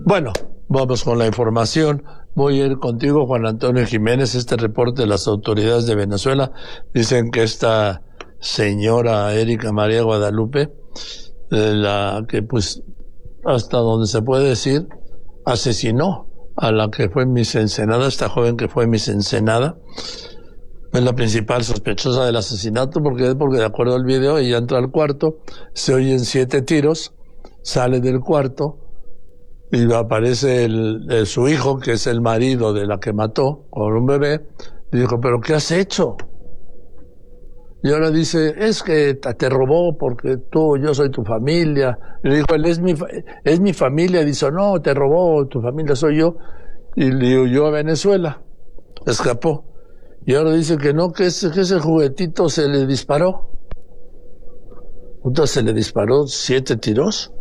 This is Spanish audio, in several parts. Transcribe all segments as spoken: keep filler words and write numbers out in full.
Bueno, vamos con la información. Voy a ir contigo, Juan Antonio Jiménez. Este reporte de las autoridades de Venezuela dicen que esta señora Erika María Guadalupe, eh, la que pues hasta donde se puede decir asesinó a la que fue Miss Ensenada, esta joven que fue Miss Ensenada, es la principal sospechosa del asesinato. porque porque de acuerdo al video ella entra al cuarto, se oyen siete tiros, sale del cuarto y aparece el, el, su hijo, que es el marido de la que mató, con un bebé. Y dijo, ¿pero qué has hecho? Y ahora dice, es que te robó porque tú, yo soy tu familia. Y le dijo, él es mi, es mi familia. Dice, no, te robó, tu familia soy yo. Y le huyó a Venezuela. Escapó. Y ahora dice que no, que ese, que ese juguetito se le disparó. Entonces se le disparó siete tiros.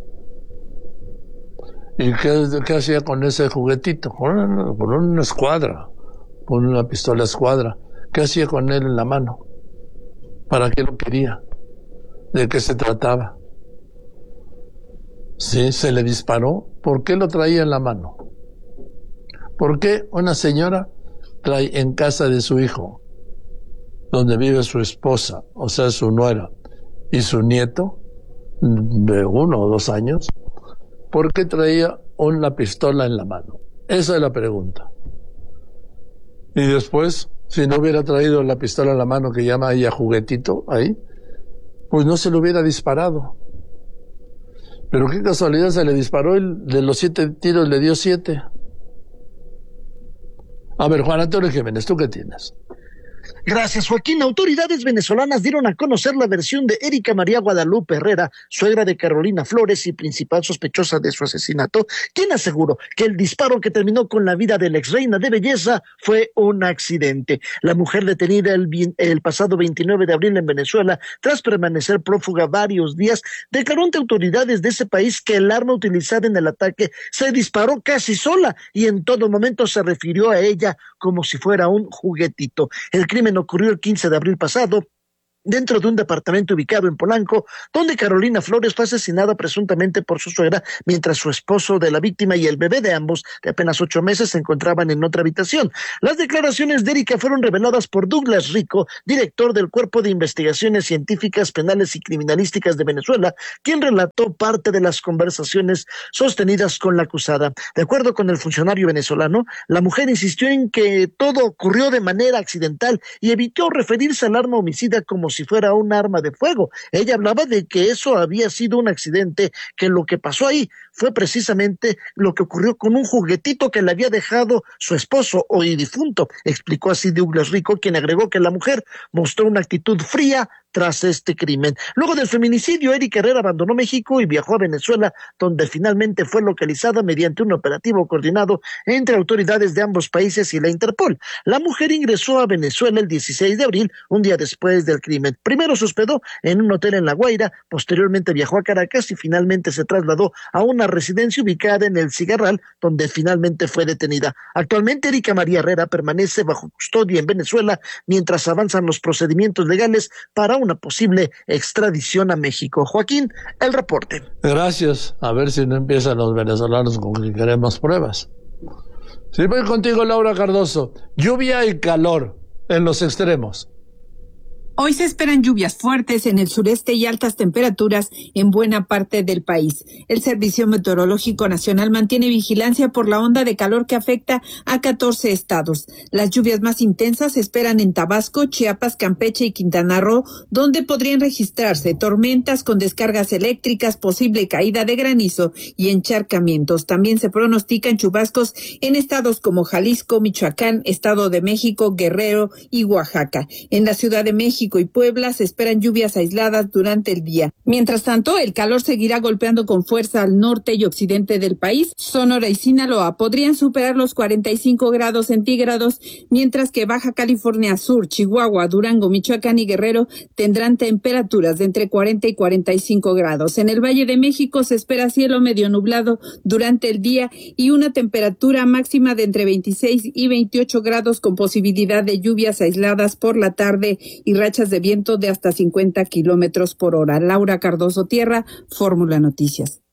¿Y qué, qué hacía con ese juguetito? Con una, con una escuadra, con una pistola escuadra. ¿Qué hacía con él en la mano? ¿Para qué lo quería? ¿De qué se trataba? Sí, se le disparó. ¿Por qué lo traía en la mano? ¿Por qué una señora trae en casa de su hijo, donde vive su esposa, o sea, su nuera, y su nieto, de uno o dos años, ¿por qué traía una pistola en la mano? Esa es la pregunta. Y después, si no hubiera traído la pistola en la mano, que llama ella juguetito ahí, pues no se lo hubiera disparado. Pero qué casualidad, se le disparó, el, de los siete tiros le dio siete. A ver, Juan Antonio Jiménez, ¿tú qué tienes? Gracias, Joaquín. Autoridades venezolanas dieron a conocer la versión de Erika María Guadalupe Herrera, suegra de Carolina Flores y principal sospechosa de su asesinato, quien aseguró que el disparo que terminó con la vida de la ex reina de belleza fue un accidente. La mujer detenida el, el pasado veintinueve de abril en Venezuela, tras permanecer prófuga varios días, declaró ante autoridades de ese país que el arma utilizada en el ataque se disparó casi sola y en todo momento se refirió a ella como si fuera un juguetito. El crimen ocurrió el quince de abril pasado dentro de un departamento ubicado en Polanco, donde Carolina Flores fue asesinada presuntamente por su suegra, mientras su esposo de la víctima y el bebé de ambos, de apenas ocho meses, se encontraban en otra habitación. Las declaraciones de Erika fueron reveladas por Douglas Rico, director del Cuerpo de Investigaciones Científicas, Penales y Criminalísticas de Venezuela, quien relató parte de las conversaciones sostenidas con la acusada. De acuerdo con el funcionario venezolano, la mujer insistió en que todo ocurrió de manera accidental y evitó referirse al arma homicida como si fuera un arma de fuego. Ella hablaba de que eso había sido un accidente, que lo que pasó ahí fue precisamente lo que ocurrió con un juguetito que le había dejado su esposo hoy difunto. Explicó así Douglas Rico, quien agregó que la mujer mostró una actitud fría tras este crimen. Luego del feminicidio, Erika Herrera abandonó México y viajó a Venezuela, donde finalmente fue localizada mediante un operativo coordinado entre autoridades de ambos países y la Interpol. La mujer ingresó a Venezuela el dieciséis de abril, un día después del crimen. Primero se hospedó en un hotel en La Guaira, posteriormente viajó a Caracas y finalmente se trasladó a una residencia ubicada en El Cigarral, donde finalmente fue detenida. Actualmente, Erika María Herrera permanece bajo custodia en Venezuela mientras avanzan los procedimientos legales para una posible extradición a México. Joaquín, el reporte. Gracias. A ver si no empiezan los venezolanos con que queremos pruebas. Sí, voy contigo, Laura Cardoso. Lluvia y calor en los extremos. Hoy se esperan lluvias fuertes en el sureste y altas temperaturas en buena parte del país. El Servicio Meteorológico Nacional mantiene vigilancia por la onda de calor que afecta a catorce estados. Las lluvias más intensas se esperan en Tabasco, Chiapas, Campeche y Quintana Roo, donde podrían registrarse tormentas con descargas eléctricas, posible caída de granizo y encharcamientos. También se pronostican chubascos en estados como Jalisco, Michoacán, Estado de México, Guerrero y Oaxaca. En la Ciudad de México y Puebla se esperan lluvias aisladas durante el día. Mientras tanto, el calor seguirá golpeando con fuerza al norte y occidente del país. Sonora y Sinaloa podrían superar los cuarenta y cinco grados centígrados, mientras que Baja California Sur, Chihuahua, Durango, Michoacán y Guerrero tendrán temperaturas de entre cuarenta y cuarenta y cinco grados. En el Valle de México se espera cielo medio nublado durante el día y una temperatura máxima de entre veintiséis y veintiocho grados con posibilidad de lluvias aisladas por la tarde y rachas de viento de hasta cincuenta kilómetros por hora. Laura Cardoso Tierra, Fórmula Noticias.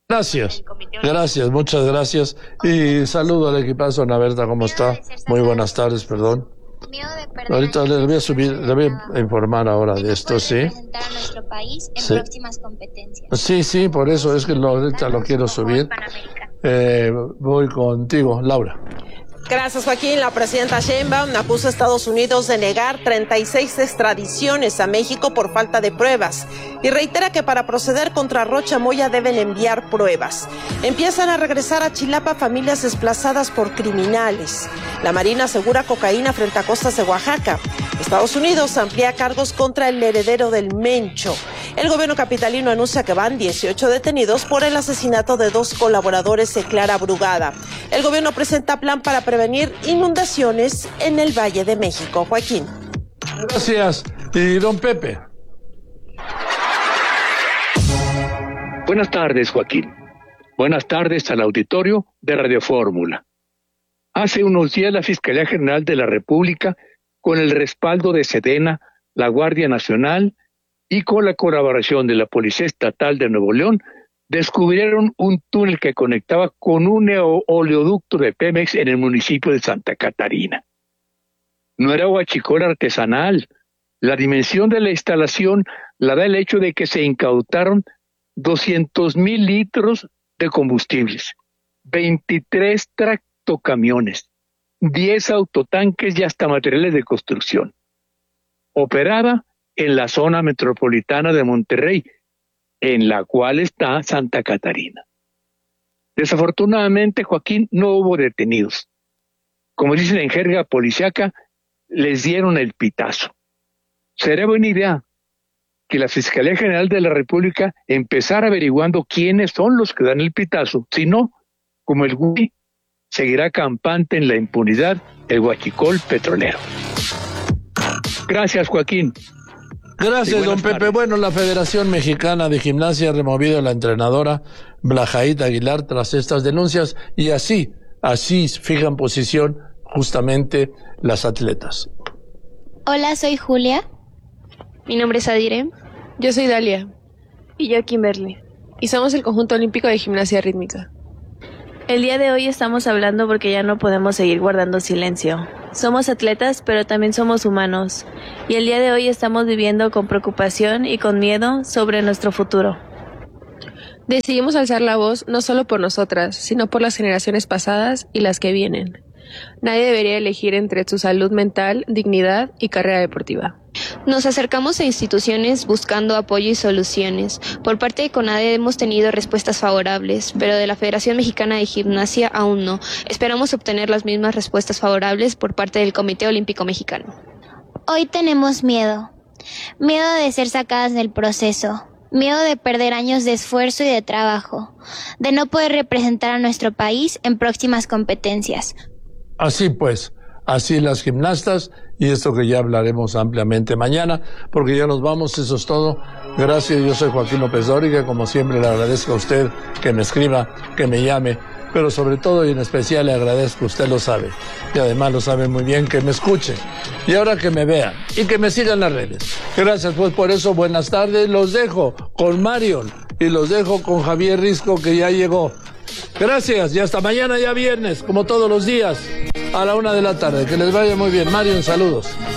Gracias, gracias, muchas gracias. Y saludo al equipazo. Ana Berta, ¿cómo está? Muy buenas tardes, perdón. Ahorita le voy a subir, le voy a informar ahora de esto, ¿sí? Representar a nuestro país en Sí. próximas competencias. Sí, sí, por eso es que lo, ahorita lo quiero subir. Eh, voy contigo, Laura. Gracias, Joaquín. La presidenta Sheinbaum acusa a Estados Unidos de negar treinta y seis extradiciones a México por falta de pruebas y reitera que para proceder contra Rocha Moya deben enviar pruebas. Empiezan a regresar a Chilapa familias desplazadas por criminales. La Marina asegura cocaína frente a costas de Oaxaca. Estados Unidos amplía cargos contra el heredero del Mencho. El gobierno capitalino anuncia que van dieciocho detenidos por el asesinato de dos colaboradores de Clara Brugada. El gobierno presenta plan para prevenir inundaciones en el Valle de México. Joaquín. Gracias. Y don Pepe. Buenas tardes, Joaquín. Buenas tardes al auditorio de Radio Fórmula. Hace unos días la Fiscalía General de la República, con el respaldo de Sedena, la Guardia Nacional y con la colaboración de la Policía Estatal de Nuevo León, descubrieron un túnel que conectaba con un oleoducto de Pemex en el municipio de Santa Catarina. No era huachicol artesanal. La dimensión de la instalación la da el hecho de que se incautaron doscientos mil litros de combustibles, veintitrés tractocamiones, diez autotanques y hasta materiales de construcción. Operaba en la zona metropolitana de Monterrey, en la cual está Santa Catarina. Desafortunadamente, Joaquín, no hubo detenidos. Como dicen en jerga policiaca, les dieron el pitazo. Sería buena idea que la Fiscalía General de la República empezara averiguando quiénes son los que dan el pitazo. Si no, como el güey, seguirá campante en la impunidad el huachicol petrolero. Gracias, Joaquín. Gracias, don Pepe. Tardes. Bueno, la Federación Mexicana de Gimnasia ha removido a la entrenadora Blajaíd Aguilar tras estas denuncias y así, así fijan posición justamente las atletas. Hola, soy Julia. Mi nombre es Adire. Yo soy Dalia. Y yo Kimberly. Y somos el Conjunto Olímpico de Gimnasia Rítmica. El día de hoy estamos hablando porque ya no podemos seguir guardando silencio. Somos atletas, pero también somos humanos. Y el día de hoy estamos viviendo con preocupación y con miedo sobre nuestro futuro. Decidimos alzar la voz no solo por nosotras, sino por las generaciones pasadas y las que vienen. Nadie debería elegir entre su salud mental, dignidad y carrera deportiva. Nos acercamos a instituciones buscando apoyo y soluciones. Por parte de CONADE hemos tenido respuestas favorables, pero de la Federación Mexicana de Gimnasia aún no. Esperamos obtener las mismas respuestas favorables por parte del Comité Olímpico Mexicano. Hoy tenemos miedo. Miedo de ser sacadas del proceso. Miedo de perder años de esfuerzo y de trabajo. De no poder representar a nuestro país en próximas competencias. Así pues, así las gimnastas, y esto que ya hablaremos ampliamente mañana, porque ya nos vamos, eso es todo. Gracias, yo soy Joaquín López Dóriga, como siempre le agradezco a usted que me escriba, que me llame, pero sobre todo y en especial le agradezco, usted lo sabe, y además lo sabe muy bien, que me escuche, y ahora que me vean, y que me sigan las redes. Gracias pues por eso, buenas tardes, los dejo con Marion, y los dejo con Javier Risco, que ya llegó. Gracias y hasta mañana ya viernes, como todos los días, a la una de la tarde. Que les vaya muy bien. Marion, saludos.